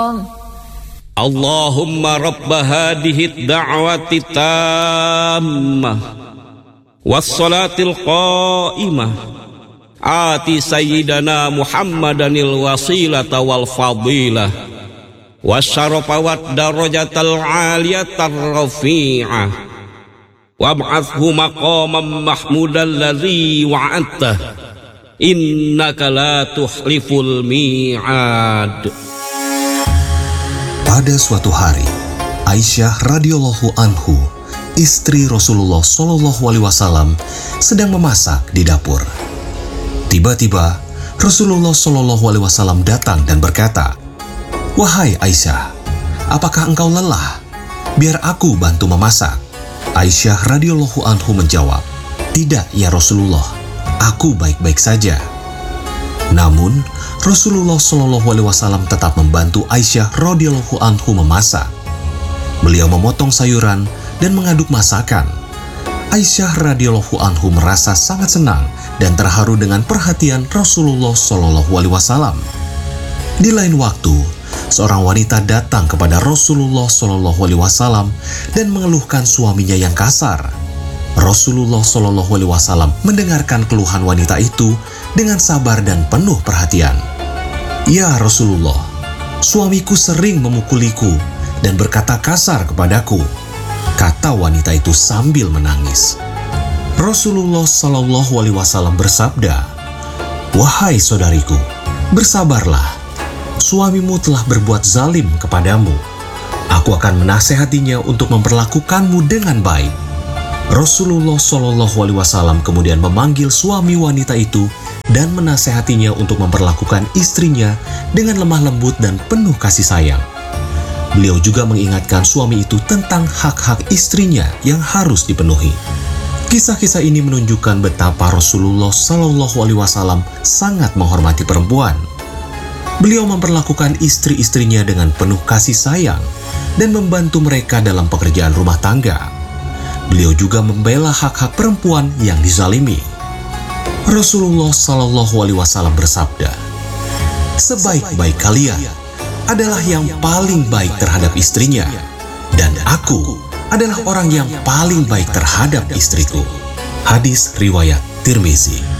Allahumma rabba hadhihi da'wati tammah wassalatil qa'imah ati sayyidana Muhammadanil wasilata wal fadilah wasyarafa wad darajatal aliyatar rafi'ah wab'athhu maqaman mahmudan ladzi wa'adtah innaka la tuhliful mi'ad. Pada suatu hari, Aisyah radhiyallahu anhu, istri Rasulullah Shallallahu alaihi wasallam, sedang memasak di dapur. Tiba-tiba Rasulullah Shallallahu alaihi wasallam datang dan berkata, "Wahai Aisyah, apakah engkau lelah? Biar aku bantu memasak." Aisyah radhiyallahu anhu menjawab, "Tidak ya Rasulullah, aku baik-baik saja." Namun Rasulullah Shallallahu alaihi wasallam tetap membantu Aisyah radhiyallahu anhu memasak. Beliau memotong sayuran dan mengaduk masakan. Aisyah radhiyallahu anhu merasa sangat senang dan terharu dengan perhatian Rasulullah Shallallahu alaihi wasallam. Di lain waktu, seorang wanita datang kepada Rasulullah Shallallahu alaihi wasallam dan mengeluhkan suaminya yang kasar. Rasulullah Shallallahu alaihi wasallam mendengarkan keluhan wanita itu dengan sabar dan penuh perhatian. "Ya Rasulullah, suamiku sering memukuliku dan berkata kasar kepadaku," kata wanita itu sambil menangis. Rasulullah Shallallahu alaihi wasallam bersabda, "Wahai saudariku, bersabarlah. Suamimu telah berbuat zalim kepadamu. Aku akan menasehatinya untuk memperlakukanmu dengan baik." Rasulullah Shallallahu alaihi wasallam kemudian memanggil suami wanita itu dan menasehatinya untuk memperlakukan istrinya dengan lemah lembut dan penuh kasih sayang. Beliau juga mengingatkan suami itu tentang hak-hak istrinya yang harus dipenuhi. Kisah-kisah ini menunjukkan betapa Rasulullah Shallallahu alaihi wasallam sangat menghormati perempuan. Beliau memperlakukan istri-istrinya dengan penuh kasih sayang dan membantu mereka dalam pekerjaan rumah tangga. Beliau juga membela hak-hak perempuan yang dizalimi. Rasulullah Shallallahu alaihi wasallam bersabda, "Sebaik-baik kalian adalah yang paling baik terhadap istrinya, dan aku adalah orang yang paling baik terhadap istriku." Hadis riwayat Tirmizi.